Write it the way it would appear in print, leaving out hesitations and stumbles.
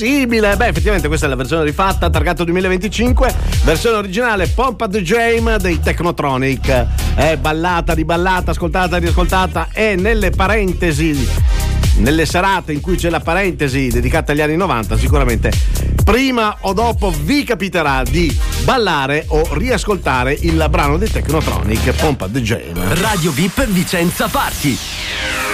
possibile? Beh, effettivamente questa è la versione rifatta, targato 2025, versione originale Pompa the Jam dei Technotronic. Ballata, riballata, ascoltata, riascoltata, e nelle parentesi, nelle serate in cui c'è la parentesi dedicata agli anni 90, sicuramente prima o dopo vi capiterà di ballare o riascoltare il brano dei Technotronic, Pompa the Jam. Radio VIP Vicenza Party.